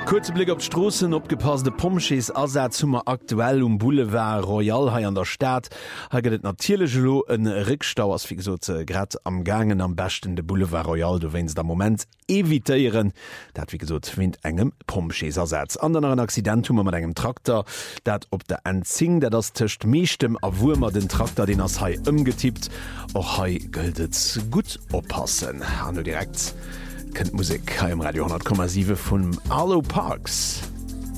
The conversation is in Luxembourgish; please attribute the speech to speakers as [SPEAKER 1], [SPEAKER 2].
[SPEAKER 1] Kurze Blick op Strossen opgepasste Pomschees Ersatzzummer aktuell Boulevard Royal hai an der Stadt haget et natierlege Lo en Rückstau ass wie so grad am Gangen am besten de Boulevard Royal du wennst der Moment evitéieren, dat wie gesot wind engem Pomschees Ersatz. Anderen Accidentummer mat engem Traktor, dat op der Enzing, dat das töcht meestem a Wumer den Traktor den ass hai ëmgetippt och hai gëldets gut oppassen. Han du direkt kennt Musik im Radio 10,7 vum Arlo Parks.